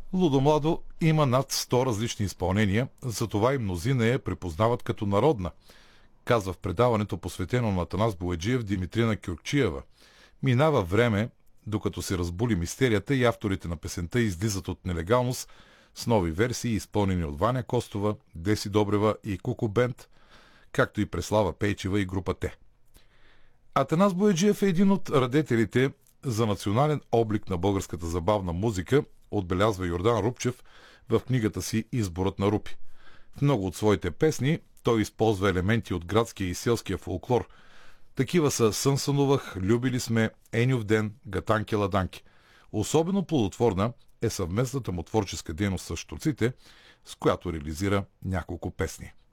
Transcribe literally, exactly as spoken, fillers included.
Лудо Младо има над сто различни изпълнения, затова и мнозина я припознават като народна, казва в предаването, посветено на Атанас Бояджиев, Димитрина Кюркчиева. Минава време, докато се разбули мистерията и авторите на песента излизат от нелегалност с нови версии, изпълнени от Ваня Костова, Деси Добрева и Куко Бенд, както и Преслава Пейчева и група Те. Атанас Бояджиев е един от радетелите за национален облик на българската забавна музика, отбелязва Йордан Рупчев в книгата си «Изборът на Рупи». В много от своите песни той използва елементи от градския и селския фолклор. Такива са «Сън-сънувах», «Любили сме», «Енюв ден», «Гатанки-ладанки». Особено плодотворна е съвместната му творческа дейност с Штурците, с която реализира няколко песни.